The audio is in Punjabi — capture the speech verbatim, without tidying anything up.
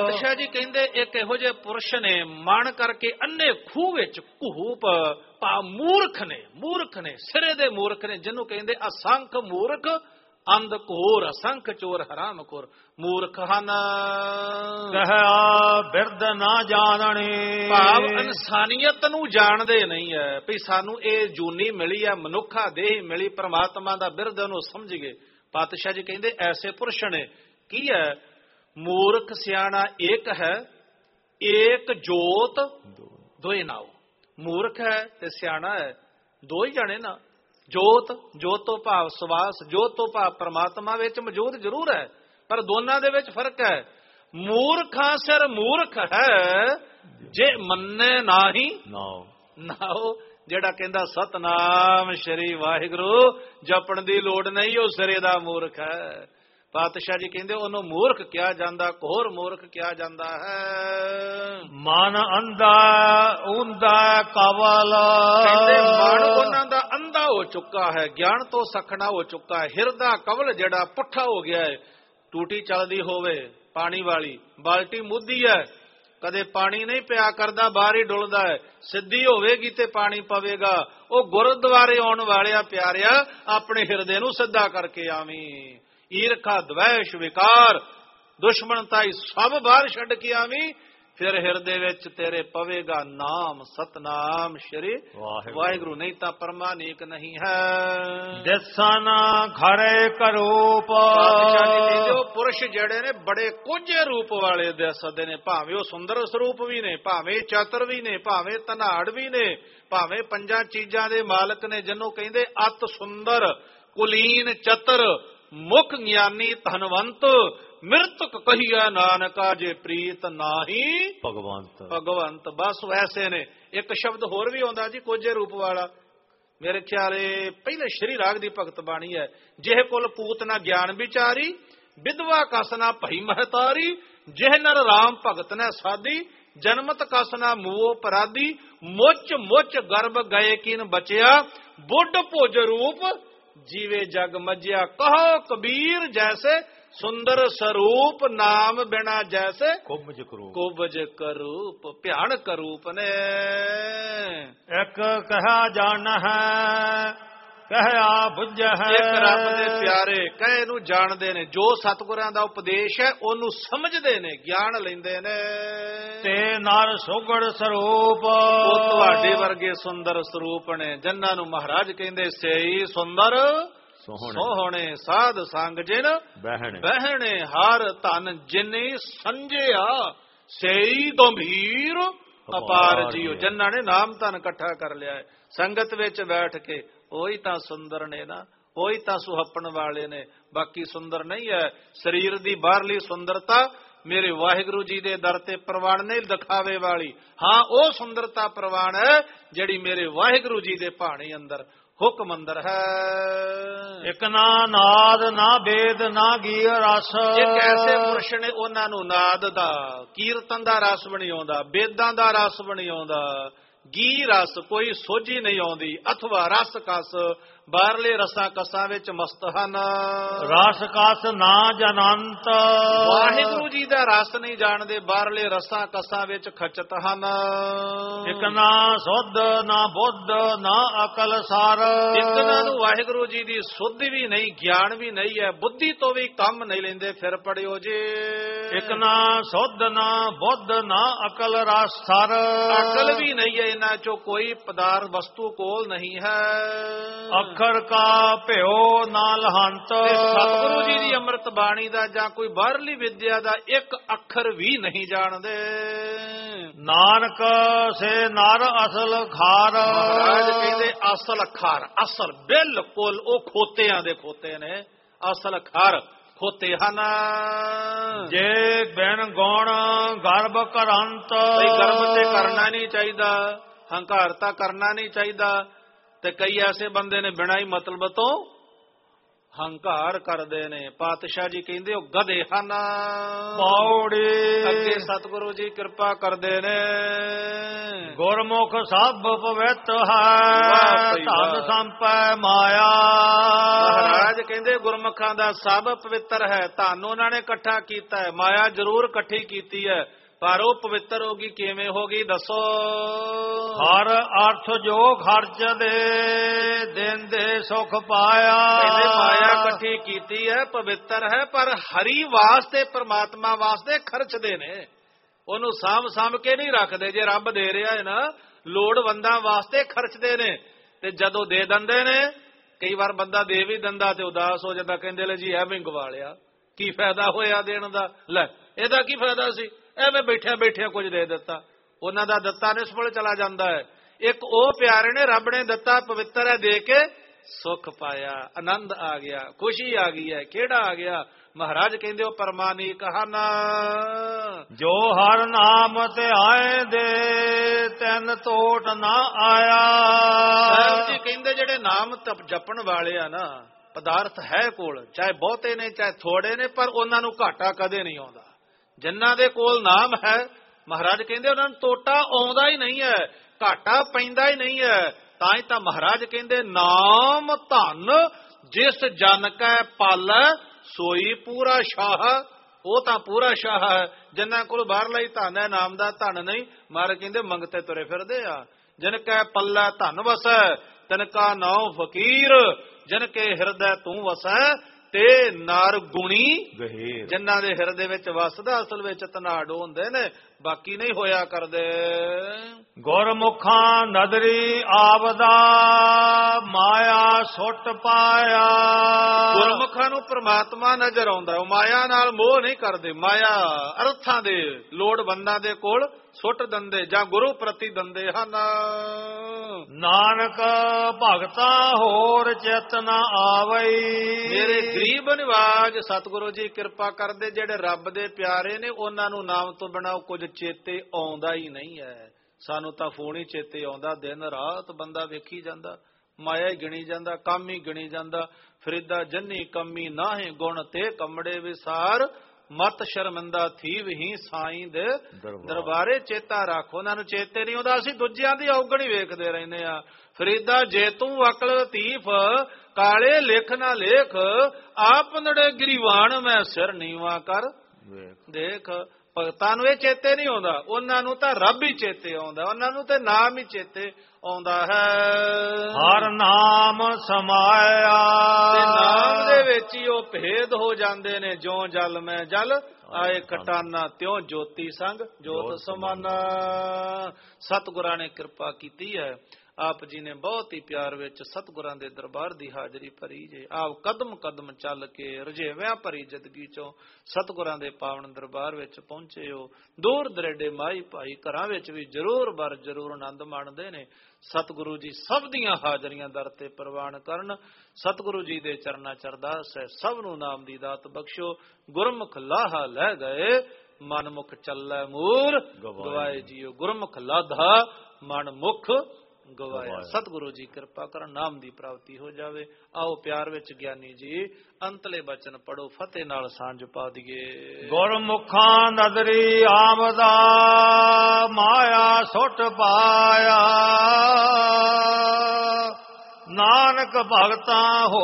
ਅੱਛਾ ਜੀ, ਕਹਿੰਦੇ ਇੱਕ ਇਹੋ ਜਿਹੇ ਪੁਰਸ਼ ਨੇ ਮਨ ਕਰਕੇ ਅੰਨੇ ਖੂਹ ਵਿੱਚ ਘੂਪ ਭਾ ਮੂਰਖ ਨੇ, ਮੂਰਖ ਨੇ ਸਿਰੇ ਦੇ ਮੂਰਖ ਨੇ, ਜਿਹਨੂੰ ਕਹਿੰਦੇ ਅਸੰਖ ਮੂਰਖ ਅੰਧ ਘੋਰ, ਅਸੰਖ ਚੋਰ ਹਰਾਮ ਖੋਰ ਮੂਰਖ ਹਨ। ਕਹਿਆ ਬਿਰਦ ਨਾ ਜਾਣਣੇ, ਭਾਵ ਇਨਸਾਨੀਅਤ ਨੂੰ ਜਾਣਦੇ ਨਹੀਂ ਹੈ ਵੀ ਸਾਨੂੰ ਇਹ ਜੂਨੀ ਮਿਲੀ ਹੈ, ਮਨੁੱਖਾ ਦੇਹ ਮਿਲੀ, ਪਰਮਾਤਮਾ ਦਾ ਬਿਰਦ ਉਹਨੂੰ ਸਮਝ ਗਏ। ਪਾਤਸ਼ਾਹ ਜੀ ਕਹਿੰਦੇ ਐਸੇ ਪੁਰਸ਼ ਨੇ ਕੀ ਹੈ, ਮੂਰਖ ਸਿਆਣਾ ਇੱਕ ਹੈ, ਏਕ ਜੋਤ ਦੋਏ ਨਾਉ। ਮੂਰਖ ਹੈ ਤੇ ਸਿਆਣਾ ਹੈ, ਦੋ ਹੀ ਜਾਣੇ ਨਾ। ਜੋਤ, ਜੋਤ ਤੋਂ ਭਾਵ ਸਵਾਸ, ਜੋਤ ਤੋਂ ਭਾਵ ਪਰਮਾਤਮਾ ਵਿੱਚ ਮੌਜੂਦ ਜ਼ਰੂਰ ਹੈ, ਪਰ ਦੋਨਾਂ ਦੇ ਵਿੱਚ ਫਰਕ ਹੈ। ਮੂਰਖਾਂ ਸਿਰ ਮੂਰਖ ਹੈ ਜੇ ਮੰਨੇ ਨਾਹੀ ਨਾਉ। ਜਿਹੜਾ ਕਹਿੰਦਾ ਸਤਨਾਮ ਸ਼੍ਰੀ ਵਾਹਿਗੁਰੂ ਜਪਣ ਦੀ ਲੋੜ ਨਹੀਂ, ਉਹ ਸਿਰੇ ਦਾ ਮੂਰਖ ਹੈ। ਪਾਤਸ਼ਾਹ ਜੀ ਕਹਿੰਦੇ ਉਹਨੂੰ ਮੂਰਖ ਕਿਹਾ ਜਾਂਦਾ, ਘੋਰ ਮੂਰਖ ਕਿਹਾ ਜਾਂਦਾ ਹੈ। ਮਨ ਅੰਧਾ ਉਂਦਾ ਕਵਲ, ਕਹਿੰਦੇ ਮਨ ਉਹਨਾਂ ਦਾ ਅੰਧਾ ਹੋ ਚੁੱਕਾ ਹੈ, ਗਿਆਨ ਤੋਂ ਸਖਣਾ ਹੋ ਚੁੱਕਾ ਹੈ। ਹਿਰਦਾ ਕਵਲ ਜਿਹੜਾ ਪੁੱਠਾ ਹੋ ਗਿਆ ਹੈ। ਟੂਟੀ ਚੱਲਦੀ ਹੋਵੇ ਪਾਣੀ ਵਾਲੀ, ਬਾਲਟੀ ਮੁੱਧੀ ਹੈ, ਕਦੇ ਪਾਣੀ ਨਹੀਂ ਪਿਆ ਕਰਦਾ, ਬਾਹਰ ਹੀ ਡੁੱਲਦਾ ਹੈ। ਸਿੱਧੀ ਹੋਵੇਗੀ ਤੇ ਪਾਣੀ ਪਵੇਗਾ। ਉਹ ਗੁਰਦੁਆਰੇ ਆਉਣ ਵਾਲਿਆ ਪਿਆਰਿਆ, ਆਪਣੇ ਹਿਰਦੇ ਨੂੰ ਸਿੱਧਾ ਕਰਕੇ ਆਵੀਂ। ਈਰਖਾ, ਦਵੈਸ਼, ਵਿਕਾਰ, ਦੁਸ਼ਮਣਤਾਈ ਸਭ ਬਾਹਰ ਛੱਡ ਕੇ ਆਵੀਂ, ਫਿਰ ਹਿਰਦੇ ਵਿੱਚ ਤੇਰੇ ਪਵੇਗਾ ਨਾਮ ਸਤਨਾਮ ਸ਼੍ਰੀ ਵਾਹਿਗੁਰੂ, ਨਹੀਂ ਤਾਂ ਪਰਮਾਨੀਕ ਨਹੀਂ ਹੈ। ਦਿਸਨ ਖਰੇ ਕਰੂਪ, ਉਹ ਪੁਰਸ਼ ਜਿਹੜੇ ਨੇ ਬੜੇ ਕੋਝੇ ਰੂਪ ਵਾਲੇ ਦਿਸਦੇ ਨੇ, ਭਾਵੇਂ ਉਹ ਸੁੰਦਰ ਸਰੂਪ ਵੀ ਨੇ, ਭਾਵੇਂ ਚਤੁਰ ਵੀ ਨੇ, ਭਾਵੇਂ ਧਨਾੜ ਵੀ ਨੇ, ਭਾਵੇਂ ਪੰਜਾਂ ਚੀਜ਼ਾਂ ਦੇ ਮਾਲਕ ਨੇ, ਜਿਹਨੂੰ ਕਹਿੰਦੇ ਅਤ ਸੁੰਦਰ, ਕੁਲੀਨ, ਚਤੁਰ, ਮੁਖ ਗਿਆਨੀ, ਧਨਵੰਤ, ਮਿਰਤਕ ਕਹੀਆ ਨਾਨਕਾ ਜੇ ਪ੍ਰੀਤ ਨਾਹੀ ਭਗਵੰਤ। ਭਗਵੰਤ ਬਸ ਵੈਸੇ ਨੇ। ਇੱਕ ਸ਼ਬਦ ਹੋਰ ਵੀ ਆਉਂਦਾ ਜੀ ਕੋਝੇ ਰੂਪ ਵਾਲਾ, ਮੇਰੇ ਖਿਆਲੇ ਪਹਿਲੇ ਸ਼੍ਰੀ ਰਾਗ ਦੀ ਭਗਤ ਬਾਣੀ ਹੈ। ਜਿਹ ਕੁਲ ਪੂਤ ਨਾ ਗਿਆਨ ਵਿਚਾਰੀ, ਵਿਧਵਾ ਕਸ ਨਾ ਭਈ ਮਹਤਾਰੀ, ਜਿਹ ਨਰ ਰਾਮ ਭਗਤ ਨੇ ਸਾਦੀ, ਜਨਮਤ ਕਸ ਨਾ ਮੂਹ ਪਰਾਦੀ, ਮੁੱਚ ਮੁੱਚ ਗਰਭ ਗਏ ਕਿਨ ਬਚਿਆ, ਬੁੱਢ ਭੁਜ ਰੂਪ ਜੀਵੇ ਜਗ ਮਜਿਆ। ਕਹੋ ਕਬੀਰ ਜੈਸੇ ਸੁੰਦਰ ਸਰੂਪ, ਨਾਮ ਬਿਨਾ ਜੈਸੇ ਕੁਬਜ ਕਰੂਪ, ਕੁਬਜ ਕਰੂਪ ਭਿਆਨਕ ਰੂਪ ਨੇ। ਇੱਕ ਕਹਾ ਜਾਣ ਹੈ ਕਹਿਆ ਬੁੱਝ ਹੈ। ਇੱਕ ਰੱਬ ਦੇ ਪਿਆਰੇ ਕਹੇ ਨੂੰ ਜਾਣਦੇ ਨੇ, ਜੋ ਸਤਿਗੁਰਾਂ ਦਾ ਉਪਦੇਸ਼ ਹੈ ਉਹਨੂੰ ਸਮਝਦੇ ਨੇ, ਗਿਆਨ ਲੈਂਦੇ ਨੇ। ਤੇ ਨਰ ਸੁਗੜ ਸਰੂਪ, ਉਹ ਤੁਹਾਡੇ ਵਰਗੇ ਸੁੰਦਰ ਸਰੂਪ ਨੇ, ਜਿਨ੍ਹਾਂ ਨੂੰ ਮਹਾਰਾਜ ਕਹਿੰਦੇ ਸਈ ਸੁੰਦਰ ਸੋਹਣੇ, ਸਾਧ ਸੰਗ ਜਿਨ ਬਹਿਣੇ, ਹਰ ਧਨ ਜਿਨੇ ਸੰਜਿਆ, ਸਈ ਗੰਭੀਰ ਅਪਾਰ ਜੀਓ। ਜਿਨ੍ਹਾਂ ਨੇ ਨਾਮ ਧਨ ਇਕੱਠਾ ਕਰ ਲਿਆ ਹੈ, ਸੰਗਤ ਵਿੱਚ ਬੈਠ ਕੇ, ਉਹੀ ਤਾਂ ਸੁੰਦਰ ਨੇ ਨਾ, ਉਹੀ ਤਾਂ ਸੁਹੱਪਣ ਵਾਲੇ ਨੇ, ਬਾਕੀ ਸੁੰਦਰ ਨਹੀਂ ਹੈ। ਸਰੀਰ ਦੀ ਬਾਹਰਲੀ ਸੁੰਦਰਤਾ ਮੇਰੇ ਵਾਹਿਗੁਰੂ ਜੀ ਦੇ ਦਰ ਤੇ ਪ੍ਰਵਾਨ ਨਹੀਂ ਦਿਖਾਵੇ ਵਾਲੀ, ਹਾਂ ਉਹ ਸੁੰਦਰਤਾ ਪ੍ਰਵਾਨ ਹੈ ਜਿਹੜੀ ਮੇਰੇ ਵਾਹਿਗੁਰੂ ਜੀ ਦੇ ਭਾਣੇ ਅੰਦਰ ਹੁਕਮ ਅੰਦਰ ਹੈ। ਇੱਕ ਨਾ ਨਾਦ ਨਾ ਵੇਦ ਨਾ ਗੀ ਰਸ, ਇੱਕ ਐਸੇ ਪੁਰਸ਼ ਨੇ ਉਹਨਾਂ ਨੂੰ ਨਾਦ ਦਾ, ਕੀਰਤਨ ਦਾ ਰਸ ਵੀ ਨਹੀਂ ਆਉਂਦਾ, ਵੇਦਾਂ ਦਾ ਰਸ ਵੀ ਨਹੀਂ ਆਉਂਦਾ, ਗੀ ਰਸ ਕੋਈ ਸੋਝੀ ਨਹੀਂ ਆਉਂਦੀ, ਅਥਵਾ ਰਸ ਕਸ ਬਾਹਰਲੇ ਰਸਾਂ ਕਸਾਂ ਵਿੱਚ ਮਸਤ ਹਨ। ਰਸ ਕਸ ਨਾ ਜਨੰਤ, ਵਾਹਿਗੁਰੂ ਜੀ ਦਾ ਰਸ ਨਹੀਂ ਜਾਣਦੇ, ਬਾਹਰਲੇ ਰਸਾਂ ਕਸਾਂ ਵਿੱਚ ਖਚਤ ਹਨ। ਇੱਕ ਨਾ ਸੁਧ ਨਾ ਬੁੱਧ ਨਾ ਅਕਲ ਸਾਰ, ਇਹਨਾਂ ਨੂੰ ਵਾਹਿਗੁਰੂ ਜੀ ਦੀ ਸੁੱਧ ਵੀ ਨਹੀਂ, ਗਿਆਨ ਵੀ ਨਹੀਂ ਹੈ, ਬੁੱਧੀ ਤੋਂ ਵੀ ਕੰਮ ਨਹੀਂ ਲੈਂਦੇ, ਫਿਰ ਪੜਿਓ ਜੀ। ਇੱਕ ਨਾ ਸੁਧ ਨਾ ਬੁੱਧ ਨਾ ਅਕਲ ਰਸ ਸਾਰ, ਅਕਲ ਵੀ ਨਹੀਂ ਹੈ ਇਹਨਾਂ ਚੋਂ, ਕੋਈ ਪਦਾਰਥ ਵਸਤੂ ਕੋਲ ਨਹੀਂ ਹੈ। ਅੱਖਰ ਕਾ ਭਿਓ ਨਾ ਲਹੰਤ, ਸਤਿਗੁਰੂ ਜੀ ਦੀ ਅੰਮ੍ਰਿਤ ਬਾਣੀ ਦਾ ਜਾਂ ਕੋਈ ਬਾਹਰਲੀ ਵਿਦਿਆ ਦਾ ਇੱਕ ਅੱਖਰ ਵੀ ਨਹੀਂ ਜਾਣਦੇ। ਨਾਨਕ ਸੇ ਨਰ ਅਸਲ ਖਾਰ, ਮਹਾਰਾਜ ਕਹਿੰਦੇ ਅਸਲ ਖਾਰ, ਅਸਲ ਬਿਲਕੁਲ ਉਹ ਖੋਤਿਆਂ ਦੇ ਖੋਤੇ ਨੇ, ਅਸਲ ਖਾਰ ਖੋਤੇ ਹਨ। ਜੇ ਬਿਨ ਗੁਣ ਗਰਭ ਕਰੰਤ, ਗਰਭ ਤੇ ਕਰਨਾ ਨਹੀਂ ਚਾਹੀਦਾ, ਹੰਕਾਰ ਤਾਂ ਕਰਨਾ ਨਹੀਂ ਚਾਹੀਦਾ, ਤੇ ਕਈ ਐਸੇ ਬੰਦੇ ਨੇ ਬਿਨਾਂ ਹੀ ਮਤਲਬ ਤੋਂ ਹੰਕਾਰ ਕਰਦੇ ਨੇ। ਪਾਤਸ਼ਾਹ ਜੀ ਕਹਿੰਦੇ ਉਹ ਗਧੇ ਹਨ। ਪੌੜੀ ਅੱਗੇ ਸਤਿਗੁਰੂ ਜੀ ਕਿਰਪਾ ਕਰਦੇ ਨੇ। ਗੁਰਮੁਖ ਸਭ ਪਵਿੱਤ ਵਾਹ ਹੈ ਭਈ ਧਨ ਵਾਹ। ਸੰਪੈ ਮਾਇਆ। ਮਹਾਰਾਜ ਕਹਿੰਦੇ ਗੁਰਮੁਖਾਂ ਦਾ ਸਭ ਪਵਿੱਤਰ ਹੈ। ਧਨ ਉਹਨਾਂ ਨੇ ਇਕੱਠਾ ਕੀਤਾ ਹੈ, ਮਾਇਆ ਜ਼ਰੂਰ ਇਕੱਠੀ ਕੀਤੀ ਹੈ, ਪਰ ਉਹ ਪਵਿੱਤਰ ਹੋ ਗਈ ਕਿਵੇਂ ਹੋ ਗਈ ਦੱਸੋ? ਹਰ ਅਰਥ ਜੋ ਖਰਚ ਦੇ ਦਿਨ ਦੇ ਸੁਖ ਪਾਇਆ। ਕਹਿੰਦੇ ਮਾਇਆ ਇਕੱਠੀ ਕੀਤੀ ਹੈ, ਪਵਿੱਤਰ ਹੈ, ਪਰ ਹਰੀ ਵਾਸਤੇ ਪ੍ਰਮਾਤਮਾ ਵਾਸਤੇ ਖਰਚਦੇ ਨੇ। ਉਹਨੂੰ ਸਾਂਭ ਸਾਂਭ ਕੇ ਨਹੀਂ ਰੱਖਦੇ। ਜੇ ਰੱਬ ਦੇ ਰਿਹਾ ਹੈ ਨਾ, ਲੋੜਵੰਦਾਂ ਵਾਸਤੇ ਖਰਚਦੇ ਨੇ। ਤੇ ਜਦੋਂ ਦੇ ਦਿੰਦੇ ਨੇ, ਕਈ ਵਾਰ ਬੰਦਾ ਦੇ ਵੀ ਦਿੰਦਾ ਤੇ ਉਦਾਸ ਹੋ ਜਾਂਦਾ, ਕਹਿੰਦੇ ਲੈ ਜੀ ਐਵੇਂ ਗਵਾ ਲਿਆ, ਕੀ ਫਾਇਦਾ ਹੋਇਆ ਦੇਣ ਦਾ? ਲੈ ਇਹਦਾ ਕੀ ਫਾਇਦਾ ਸੀ, ਐਵੇਂ ਬੈਠਿਆ ਬੈਠਿਆ ਕੁਝ ਦੇ ਦਿੱਤਾ। ਉਹਨਾਂ ਦਾ ਦਿੱਤਾ ਨਿਸਫਲ ਚਲਾ ਜਾਂਦਾ ਹੈ। ਇੱਕ ਉਹ ਪਿਆਰੇ ਨੇ, ਰੱਬ ਨੇ ਦਿੱਤਾ ਪਵਿੱਤਰ ਹੈ, ਦੇ ਕੇ ਸੁੱਖ ਪਾਇਆ, ਆਨੰਦ ਆ ਗਿਆ, ਖੁਸ਼ੀ ਆ ਗਈ ਹੈ, ਕਿਹੜਾ ਆ ਗਿਆ? ਮਹਾਰਾਜ ਕਹਿੰਦੇ ਉਹ ਪਰਮਾਨੀਕ ਹਨ। ਜੋ ਹਰ ਨਾਮ ਤੇ ਆਏ ਦੇ ਤੈਨ ਤੋਟ ਨਾ ਆਇਆ। ਸਾਹਿਬ ਜੀ ਕਹਿੰਦੇ ਜਿਹੜੇ ਨਾਮ ਜਪਣ ਵਾਲੇ ਆ ਨਾ, ਪਦਾਰਥ ਹੈ ਕੋਲ, ਚਾਹੇ ਬਹੁਤੇ ਨੇ ਚਾਹੇ ਥੋੜੇ ਨੇ, ਪਰ ਉਹਨਾਂ ਨੂੰ ਘਾਟਾ ਕਦੇ ਨਹੀਂ ਆਉਂਦਾ। ਜਿਨ੍ਹਾਂ ਦੇ ਕੋਲ ਨਾਮ ਹੈ, ਮਹਾਰਾਜ ਕਹਿੰਦੇ ਉਹਨਾਂ ਨੂੰ ਤੋਟਾ ਆਉਂਦਾ ਹੀ ਨਹੀਂ ਹੈ, ਘਾਟਾ ਪੈਂਦਾ ਹੀ ਨਹੀਂ ਹੈ। ਤਾਂ ਹੀ ਤਾਂ ਮਹਾਰਾਜ ਕਹਿੰਦੇ ਨਾਮ ਧਨ ਜਿਸ ਜਨ ਕੈ ਪਾਲੈ ਸੋਈ ਪੂਰਾ ਸ਼ਾਹ। ਉਹ ਤਾਂ ਪੂਰਾ ਸ਼ਾਹ ਹੈ। ਜਿਨ੍ਹਾਂ ਕੋਲ ਬਾਹਰਲਾ ਹੀ ਧਨ ਹੈ, ਨਾਮ ਦਾ ਧਨ ਨਹੀਂ। ਮਹਾਰਾਜ ਕਹਿੰਦੇ ਮੰਗਤੇ ਤੁਰੇ ਫਿਰਦੇ ਆ। ਜਿਨ ਕੈ ਪੱਲੇ ਧਨ ਵਸੈ ਤਿਨ ਕਾ ਨਾਉ ਫਕੀਰ। ਜਿਨ ਕੇ ਹਿਰਦੈ ਤੂੰ ਵਸੈ ਤੇ ਨਰ ਗੁਣੀ ਗਹੀਰ। ਜਿਨ੍ਹਾਂ ਦੇ ਹਿਰਦੇ ਵਿੱਚ ਵਸਦਾ ਅਸਲ ਵਿੱਚ ਧਨਾੜ ਹੁੰਦੇ ਨੇ, ਬਾਕੀ ਨਹੀਂ ਹੋਇਆ ਕਰਦੇ। ਗੁਰਮੁਖਾਂ ਨਦਰੀ ਆਵਦਾ ਮਾਇਆ ਸੁੱਟ ਪਾਇਆ। ਗੁਰਮੁਖਾਂ ਨੂੰ ਪ੍ਰਮਾਤਮਾ ਨਜ਼ਰ ਆਉਂਦਾ, ਉਹ ਮਾਇਆ ਨਾਲ ਮੋਹ ਨਹੀਂ ਕਰਦੇ। ਮਾਇਆ ਅਰਥਾਂ ਦੇ ਲੋੜਵੰਦਾਂ ਦੇ ਕੋਲ ਸੁੱਟ ਦਿੰਦੇ ਜਾਂ ਗੁਰੂ ਪ੍ਰਤੀ ਦਿੰਦੇ ਹਨ। ਨਾਨਕ ਭਗਤਾ ਹੋਰ ਚਿਤ ਨ ਆਵਈ। ਮੇਰੇ ਗਰੀਬ ਨਿਵਾਜ ਸਤਿਗੁਰੂ ਜੀ ਕਿਰਪਾ ਕਰਦੇ, ਜਿਹੜੇ ਰੱਬ ਦੇ ਪਿਆਰੇ ਨੇ, ਉਹਨਾਂ ਨੂੰ ਨਾਮ ਤੋਂ ਬਿਨਾਂ ਕੁਝ ਚੇਤੇ ਆਉਂਦਾ ਹੀ ਨਹੀਂ ਹੈ। ਸਾਨੂੰ ਤਾਂ ਫੋਨ ਹੀ ਚੇਤੇ ਆਉਂਦਾ, ਦਿਨ ਰਾਤ ਬੰਦਾ ਵੇਖੀ ਜਾਂਦਾ, ਮਾਇਆ ਹੀ ਗਿਣੀ ਜਾਂਦਾ, ਕੰਮ ਹੀ ਗਿਣੀ ਜਾਂਦਾ। ਫਰੀਦਾ ਜੰਨੀ ਕੰਮੀ ਨਾਹੇ ਗੁਣ ਤੇ ਕਮੜੇ ਵਿਸਾਰ। ਮਤ ਸ਼ਰਮਿੰਦਾ ਥੀ ਵਹੀ ਸਾਈਂ ਦੇ ਦਰਬਾਰੇ। ਚੇਤਾ ਰੱਖ, ਉਹਨਾਂ ਨੂੰ ਚੇਤੇ ਨਹੀਂ ਆਉਂਦਾ। ਅਸੀਂ ਦੂਜਿਆਂ ਦੀ ਔਗਣ ਹੀ ਵੇਖਦੇ ਰਹਿੰਦੇ ਆ। ਫਰੀਦਾ ਜੇ ਤੂੰ ਅਕਲ ਲਤੀਫ ਕਾਲੇ ਲਿਖ ਨਾ ਲੇਖ। ਆਪ ਨੜੇ ਗਰੀਵਾਨ ਮੈਂ ਸਿਰ ਨੀਵਾ ਕਰ ਦੇਖ। ਭਗਤਾਂ ਨੂੰ ਇਹ ਚੇਤੇ ਨਹੀਂ ਆਉਂਦਾ, ਉਹਨਾਂ ਨੂੰ ਤਾਂ ਰੱਬ ਹੀ ਚੇਤੇ ਆਉਂਦਾ, ਉਹਨਾਂ ਨੂੰ ਤੇ ਨਾਮ ਹੀ ਚੇਤੇ ਆਉਂਦਾ ਹੈ। ਹਰ ਨਾਮ ਸਮਾਇਆ। ਤੇ ਨਾਮ ਦੇ ਵਿੱਚ ਹੀ ਉਹ ਭੇਦ ਹੋ ਜਾਂਦੇ ਨੇ। ਜਿਉਂ ਜਲ ਮੈਂ ਜਲ ਆਏ ਕਟਾਨਾ, ਤਿਉਂ ਜੋਤੀ ਸੰਗ ਜੋਤ ਸਮਾਨਾ। ਸਤਿਗੁਰਾਂ ਨੇ ਕਿਰਪਾ ਕੀਤੀ ਹੈ। ਆਪ ਜੀ ਨੇ ਬਹੁਤ ਹੀ ਪਿਆਰ ਵਿੱਚ ਸਤਿਗੁਰਾਂ ਦੇ ਦਰਬਾਰ ਦੀ ਹਾਜ਼ਰੀ ਭਰੀ ਜੇ। ਆਪ ਕਦਮ ਕਦਮ ਚੱਲ ਕੇ ਰਜੇਵਿਆਂ ਭਰੀ ਜ਼ਿੰਦਗੀ ਚੋਂ ਸਤਿਗੁਰਾਂ ਦੇ ਪਾਵਨ ਦਰਬਾਰ ਵਿੱਚ ਪਹੁੰਚੇ ਹੋ। ਦੂਰ ਦਰੇਡੇ ਮਾਈ ਭਾਈ ਘਰਾਂ ਵਿੱਚ ਵੀ ਜ਼ਰੂਰ ਬਰ ਜ਼ਰੂਰ ਆਨੰਦ ਮਾਣਦੇ ਨੇ। ਸਤਿਗੁਰੂ ਜੀ ਸਭ ਦੀਆਂ ਹਾਜ਼ਰੀਆਂ ਦਰ ਤੇ ਪ੍ਰਵਾਨ ਕਰਨ। ਸਤਿਗੁਰੂ ਜੀ ਦੇ ਚਰਨਾਂ ਚ ਅਰਦਾਸ ਹੈ, ਸਭ ਨੂੰ ਨਾਮ ਦੀ ਦਾਤ ਬਖਸ਼ੋ। ਗੁਰਮੁਖ ਲਾਹਾ ਲੈ ਗਏ ਮਨਮੁਖ ਚੱਲੈ ਮੂਰ ਗਵਾਏ ਜੀਓ। ਗੁਰਮੁਖ ਲਾਧਾ ਮਨਮੁਖ ਗਵਾਇਆ। ਸਤਿਗੁਰੂ ਜੀ ਕਿਰਪਾ ਕਰਨ, ਨਾਮ ਦੀ ਪ੍ਰਾਪਤੀ ਹੋ ਜਾਵੇ। ਆਓ ਪਿਆਰ ਵਿੱਚ ਗਿਆਨੀ ਜੀ ਅੰਤਲੇ ਬਚਨ ਪੜੋ, ਫਤਿਹ ਨਾਲ ਸਾਂਝ ਪਾ ਦਈਏ। ਗੁਰਮੁਖਾਂ ਨਦਰੀ ਆਮਦਾ ਮਾਇਆ ਸੁੱਟ ਪਾਇਆ। ਨਾਨਕ ਭਗਤਾਂ